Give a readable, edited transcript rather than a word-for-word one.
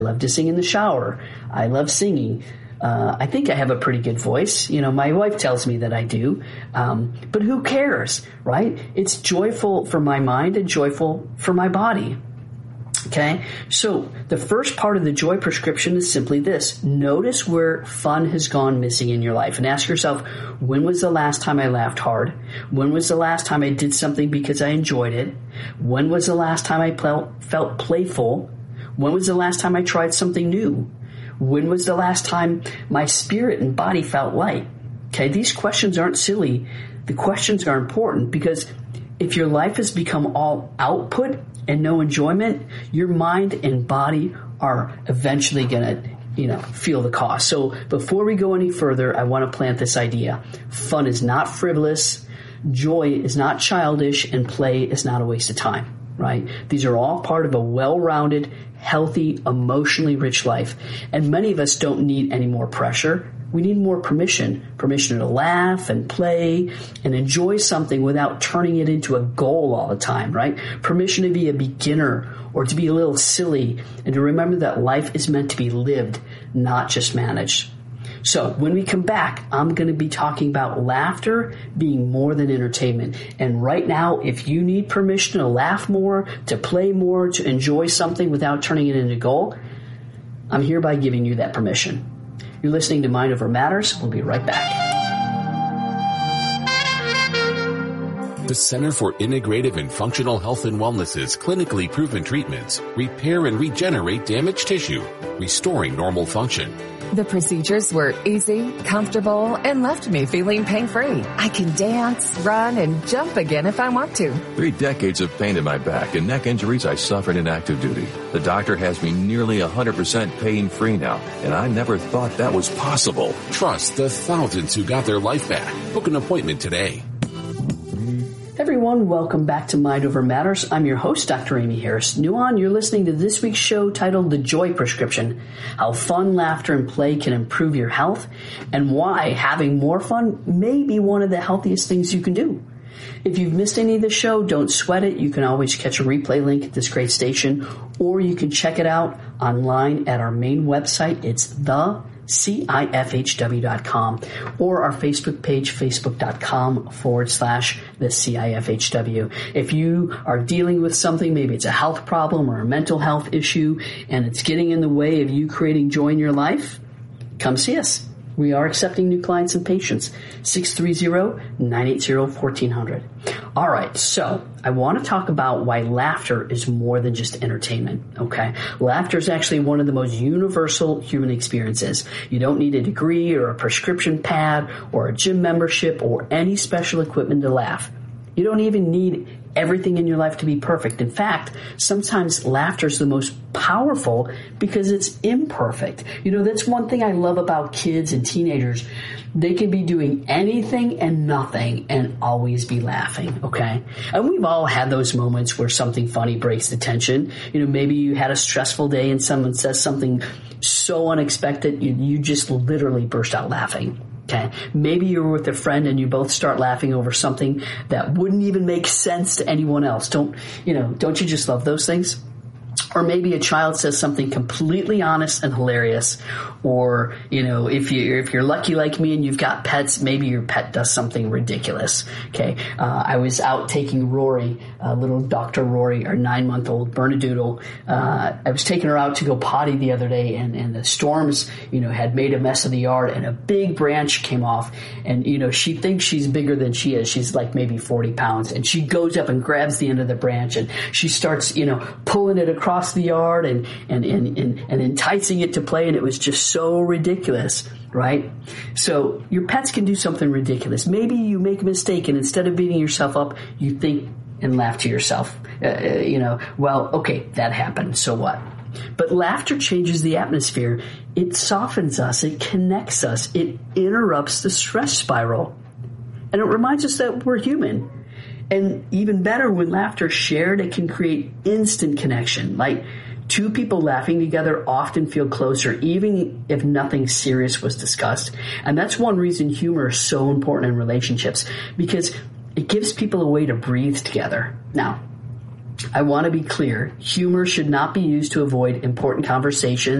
love to sing in the shower. I love singing. I think I have a pretty good voice. My wife tells me that I do. But who cares, right? It's joyful for my mind and joyful for my body. Okay? So the first part of the joy prescription is simply this. Notice where fun has gone missing in your life and ask yourself, when was the last time I laughed hard? When was the last time I did something because I enjoyed it? When was the last time I felt playful? When was the last time I tried something new? When was the last time my spirit and body felt light? Okay, these questions aren't silly. The questions are important because if your life has become all output and no enjoyment, your mind and body are eventually going to, feel the cost. So before we go any further, I want to plant this idea. Fun is not frivolous. Joy is not childish, and play is not a waste of time, right? These are all part of a well-rounded, healthy, emotionally rich life. And many of us don't need any more pressure. We need more permission to laugh and play and enjoy something without turning it into a goal all the time, right? Permission to be a beginner or to be a little silly and to remember that life is meant to be lived, not just managed. So when we come back, I'm going to be talking about laughter being more than entertainment. And right now, if you need permission to laugh more, to play more, to enjoy something without turning it into a goal, I'm hereby giving you that permission. You're listening to Mind Over Matters. We'll be right back. The Center for Integrative and Functional Health and Wellness's clinically proven treatments repair and regenerate damaged tissue, restoring normal function. The procedures were easy, comfortable, and left me feeling pain-free. I can dance, run, and jump again if I want to. 3 decades of pain in my back and neck injuries I suffered in active duty. The doctor has me nearly 100% pain-free now, and I never thought that was possible. Trust the thousands who got their life back. Book an appointment today. Everyone, welcome back to Mind Over Matters. I'm your host, Dr. Amy Harris Nuon. You're listening to this week's show titled The Joy Prescription, how fun, laughter, and play can improve your health, and why having more fun may be one of the healthiest things you can do. If you've missed any of the show, don't sweat it. You can always catch a replay link at this great station, or you can check it out online at our main website. It's CIFHW.com, or our Facebook page, facebook.com/the CIFHW. If you are dealing with something, maybe it's a health problem or a mental health issue, and it's getting in the way of you creating joy in your life, come see us. We are accepting new clients and patients. 630-980-1400. All right, so I want to talk about why laughter is more than just entertainment, okay? Laughter is actually one of the most universal human experiences. You don't need a degree or a prescription pad or a gym membership or any special equipment to laugh. You don't even need everything in your life to be perfect. In fact, sometimes laughter is the most powerful because it's imperfect. That's one thing I love about kids and teenagers. They can be doing anything and nothing and always be laughing, okay? And we've all had those moments where something funny breaks the tension. Maybe you had a stressful day and someone says something so unexpected, you just literally burst out laughing. Okay. Maybe you're with a friend and you both start laughing over something that wouldn't even make sense to anyone else. Don't you just love those things? Or maybe a child says something completely honest and hilarious. Or, if you're lucky like me and you've got pets, maybe your pet does something ridiculous. Okay. I was out taking Rory, little Dr. Rory, our 9-month-old Bernedoodle. I was taking her out to go potty the other day, and the storms, had made a mess of the yard, and a big branch came off. And, she thinks she's bigger than she is. She's like maybe 40 pounds. And she goes up and grabs the end of the branch, and she starts, pulling it across the yard and enticing it to play, and it was just so ridiculous, right? So your pets can do something ridiculous. Maybe you make a mistake, and instead of beating yourself up, you think and laugh to yourself. Well, okay, that happened, so what? But laughter changes the atmosphere. It softens us. It connects us. It interrupts the stress spiral. And it reminds us that we're human. And even better, when laughter is shared, it can create instant connection. Like, 2 people laughing together often feel closer, even if nothing serious was discussed. And that's one reason humor is so important in relationships, because it gives people a way to breathe together. Now, I want to be clear. Humor should not be used to avoid important conversations